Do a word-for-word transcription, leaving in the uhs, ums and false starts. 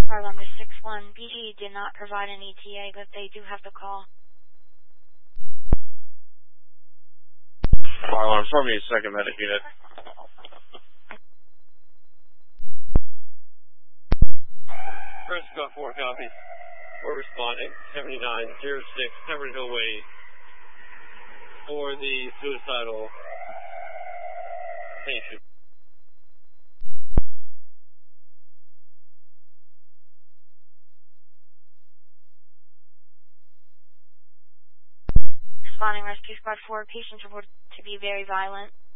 Car number six one B G did not provide an E T A, but they do have the call. Fire alarm, inform me a second medic unit. First got four copies. We're responding, seventy-nine oh six Pembroke Hill Way for the suicidal patient. Responding rescue squad four, patients reported to be very violent.